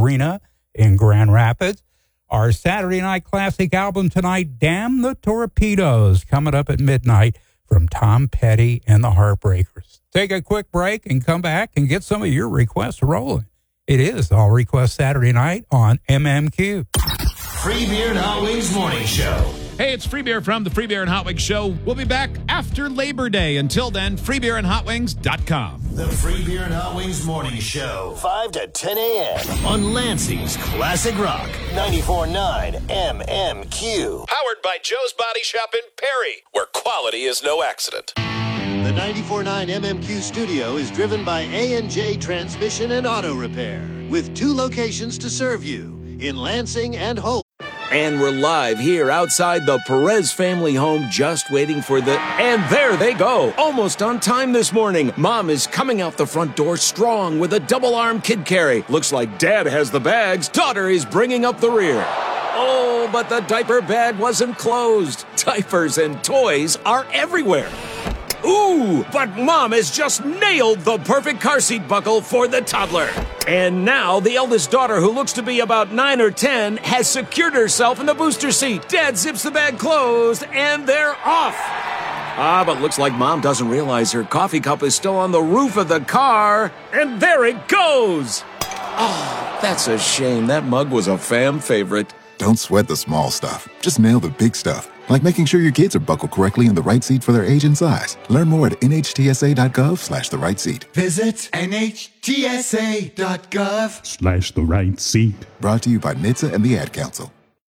Arena in Grand Rapids. Our Saturday Night Classic album tonight, Damn the Torpedoes, coming up at midnight from Tom Petty and the Heartbreakers. Take a quick break and come back and get some of your requests rolling. It is All Request Saturday Night on MMQ. Free Beer and Hot Wings Morning Show. Hey, it's Free Beer from the Free Beer and Hot Wings Show. We'll be back after Labor Day. Until then, freebeerandhotwings.com. The Free Beer and Hot Wings Morning Show, 5 to 10 a.m. on Lansing's Classic Rock, 94.9 MMQ. Powered by Joe's Body Shop in Perry, where quality is no accident. The 94.9 MMQ studio is driven by A&J Transmission and Auto Repair, with 2 locations to serve you, in Lansing and Hope. And we're live here outside the Perez family home, just waiting for the... And there they go, almost on time this morning. Mom is coming out the front door strong with a double-arm kid carry. Looks like Dad has the bags. Daughter is bringing up the rear. Oh, but the diaper bag wasn't closed. Diapers and toys are everywhere. Ooh, but Mom has just nailed the perfect car seat buckle for the toddler. And now the eldest daughter, who looks to be about 9 or 10, has secured herself in the booster seat. Dad zips the bag closed, and they're off. But looks like Mom doesn't realize her coffee cup is still on the roof of the car. And there it goes. Oh, that's a shame. That mug was a fam favorite. Don't sweat the small stuff. Just nail the big stuff, like making sure your kids are buckled correctly in the right seat for their age and size. Learn more at nhtsa.gov/the right seat. Visit nhtsa.gov/the right seat. Brought to you by NHTSA and the Ad Council.